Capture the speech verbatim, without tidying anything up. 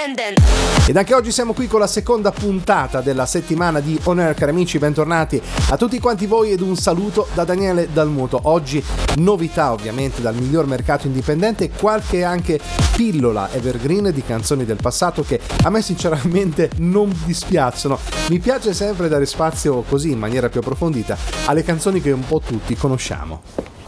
independent. Ed anche oggi siamo qui con la seconda puntata della settimana di On Air, cari amici, bentornati a tutti quanti voi ed un saluto da Daniele Dalmuto. Oggi novità ovviamente dal miglior mercato indipendente e qualche anche pillola evergreen di canzoni del passato che a me sinceramente non dispiacciono. Mi piace sempre dare spazio così in maniera più approfondita alle canzoni che un po' tutti conosciamo.